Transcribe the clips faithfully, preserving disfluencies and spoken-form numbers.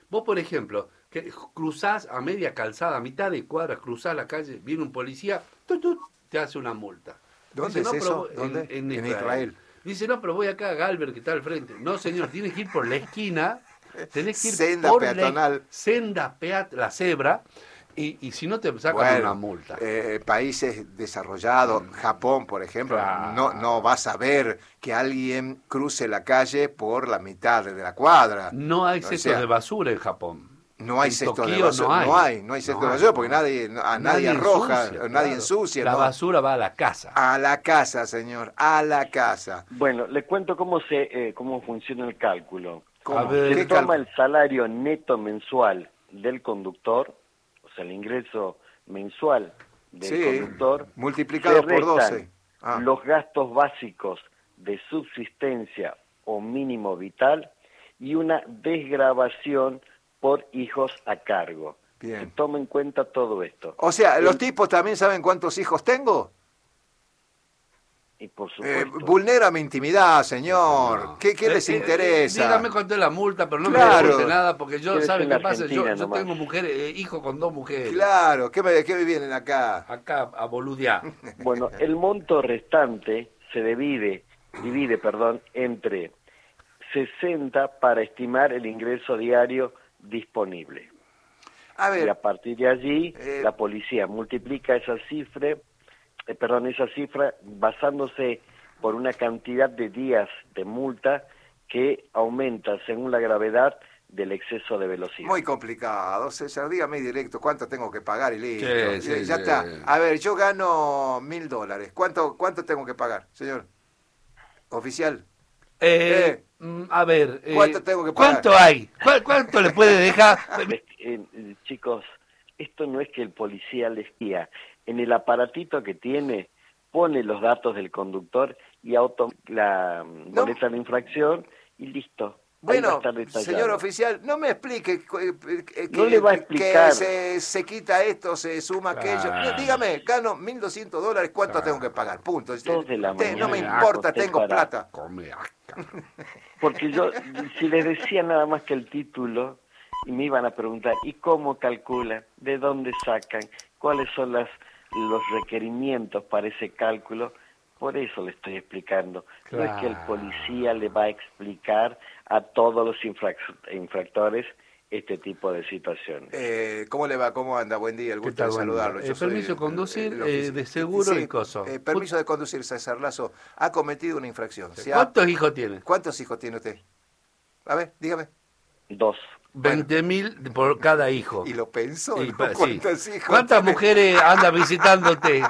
Vos, por ejemplo, que cruzás a media calzada, a mitad de cuadra, cruzás la calle, viene un policía, tut, tut, te hace una multa. ¿Dónde Dice, es no, eso? pero ¿Dónde? En, en, En Israel. Israel. Dice, no, pero voy acá a Galver, que está al frente. No, señor, tienes que ir por la esquina, tenés que ir Senda por peatonal. la senda peat la cebra, y, y si no te sacan Bueno, una multa. Eh, países desarrollados, Japón, por ejemplo, Claro. no, no vas a ver que alguien cruce la calle por la mitad de la cuadra. No hay O cestos sea, de basura en Japón. No hay En cestos de Tokio basura, no hay. no hay, no hay cestos No de hay, basura porque no hay. nadie, a nadie, Nadie arroja, ensucia, nadie claro. ensucia. La no. basura va a la casa. A la casa, señor, a la casa. Bueno, le cuento cómo se eh, cómo funciona el cálculo. ¿Cómo? A ver, Se ¿Qué toma cálculo? el salario neto mensual del conductor, o sea, el ingreso mensual del Sí, conductor, multiplicado se por restan doce. Ah. los gastos básicos de subsistencia o mínimo vital y una desgravación por hijos a cargo. Bien. Se toma en cuenta todo esto. O sea, ¿los El- tipos también saben cuántos hijos tengo? Y por Eh, supuesto. vulnera mi intimidad, señor. No. ¿Qué, qué Eh, les eh, interesa? dígame cuánto es la multa, pero no Claro. me pregunte nada, porque yo, Debe ¿sabe ser en qué pasa? Yo, Argentina yo nomás. tengo mujeres, eh, hijo con dos mujeres. Claro, ¿qué, me, qué me vienen acá? Acá, a boludear. Bueno, el monto restante se divide, divide, perdón, entre sesenta para estimar el ingreso diario disponible. A Y ver, a partir de allí, eh, la policía multiplica esa cifra, eh, perdón, esa cifra basándose por una cantidad de días de multa que aumenta según la gravedad del exceso de velocidad. muy complicado, César, dígame directo cuánto tengo que pagar y listo. Sí, sí, Eh, ya sí. está. A ver, yo gano mil dólares. ¿Cuánto, ¿Cuánto tengo que pagar, señor? Oficial. Eh, Eh, mm, a ver, eh, ¿cuánto tengo que pagar? ¿cuánto hay? ¿Cuál- ¿Cuánto le puede dejar? Eh, eh, chicos, esto no es que el policía les guía. En el aparatito que tiene, pone los datos del conductor y auto la mm, No. boleta de infracción y listo. Ahí va a Bueno, estar detallado. señor oficial, no me explique eh, eh, que, No le va a que explicar. se, se quita esto, se suma aquello. Claro. Dígame, gano mil doscientos dólares, ¿cuánto Claro. tengo que pagar? Punto. Dos de la Te- no me mañana, importa, acosté tengo para- plata. Come acá. Porque yo, si les decía nada más que el título, y me iban a preguntar, ¿y cómo calculan? ¿De dónde sacan? ¿Cuáles son las, los requerimientos para ese cálculo? Por eso le estoy explicando. No es que el Claro. policía le va a explicar a todos los infrac- infractores este tipo de situaciones. Eh, ¿Cómo le va? ¿Cómo anda? Buen día, el ¿Qué gusto tal? de Buen día. saludarlo. Eh, Yo soy permiso de el- conducir, el eh, ofici- de seguro Sí, y coso. eh, permiso de conducir, César Lazo. Ha cometido una infracción. Se ha- ¿Cuántos hijos tiene? ¿Cuántos hijos tiene usted? A ver, dígame. Dos. veinte mil por cada hijo. Y lo pensó, Y ¿no? pa- sí. ¿Cuántos hijos ¿Cuántas tiene? mujeres anda visitándote?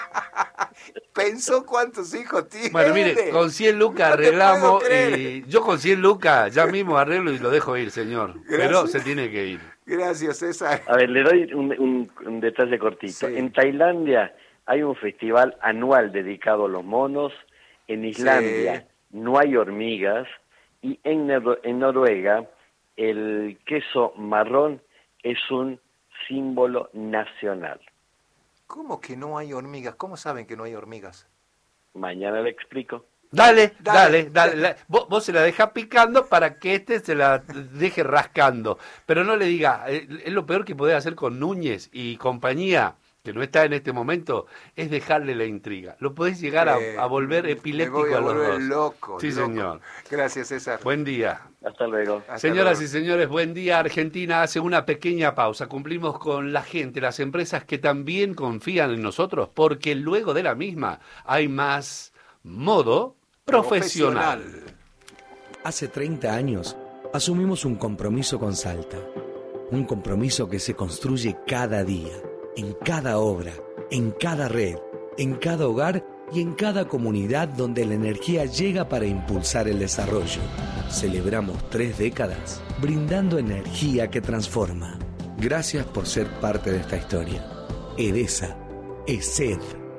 Pensó cuántos hijos tiene. Bueno, mire, con cien lucas No te arreglamos. puedo creer. Y yo con cien lucas ya mismo arreglo y lo dejo ir, señor. Pero Gracias. se tiene que ir. Gracias, César. A ver, le doy un, un- un detalle cortito. Sí. En Tailandia hay un festival anual dedicado a los monos. En Islandia no hay hormigas. Y en, Nor- en Noruega el queso marrón es un símbolo nacional. ¿Cómo que no hay hormigas? ¿Cómo saben que no hay hormigas? Mañana le explico. Dale, Dale, dale, dale. la- vos, vos se la dejás picando para que este se la deje rascando. Pero no le diga, eh, es lo peor que podés hacer con Núñez y compañía, que no está en este momento, es dejarle la intriga. Lo podés llegar a, Eh, a volver me epiléptico voy a a los volver dos. loco, Sí, loco. señor. Gracias, César. Buen día. Hasta luego. Hasta Señoras luego. y señores, buen día. Argentina hace una pequeña pausa. Cumplimos con la gente, las empresas que también confían en nosotros, porque luego de la misma hay más modo profesional. Hace treinta años asumimos un compromiso con Salta. Un compromiso que se construye cada día, en cada obra, en cada red, en cada hogar y en cada comunidad donde la energía llega para impulsar el desarrollo. Celebramos tres décadas brindando energía que transforma. Gracias por ser parte de esta historia. Edesa, ESED.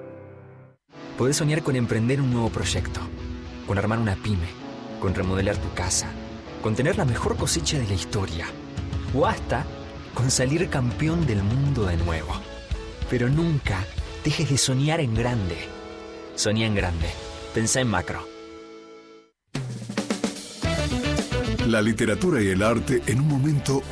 Podés soñar con emprender un nuevo proyecto, con armar una pyme, con remodelar tu casa, con tener la mejor cosecha de la historia, o hasta con salir campeón del mundo de nuevo. Pero nunca dejes de soñar en grande. Soñá en grande. Pensá en macro. La literatura y el arte en un momento